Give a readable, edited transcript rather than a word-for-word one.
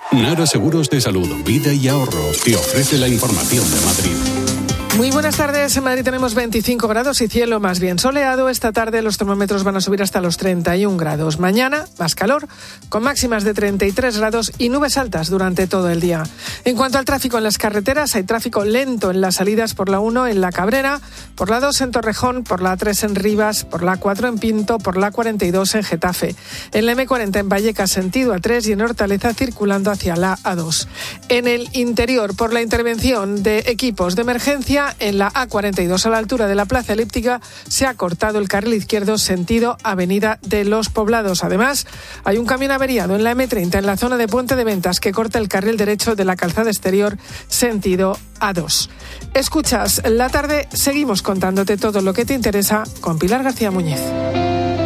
Nara Seguros de Salud, Vida y Ahorro te ofrece la información de Madrid. Muy buenas tardes. En Madrid tenemos 25 grados y cielo más bien soleado. Esta tarde los termómetros van a subir hasta los 31 grados. Mañana, más calor, con máximas de 33 grados y nubes altas durante todo el día. En cuanto al tráfico en las carreteras, hay tráfico lento en las salidas por la 1 en La Cabrera, por la 2 en Torrejón, por la 3 en Rivas, por la 4 en Pinto, por la 42 en Getafe. En la M40 en Vallecas, sentido A3 y en Hortaleza circulando hacia la A2. En el interior, por la intervención de equipos de emergencia, en la A42 a la altura de la Plaza Elíptica se ha cortado el carril izquierdo sentido Avenida de los Poblados. Además, hay un camión averiado en la M30 en la zona de Puente de Ventas que corta el carril derecho de la calzada exterior sentido A2. Escuchas La Tarde, seguimos contándote todo lo que te interesa con Pilar García Muñiz.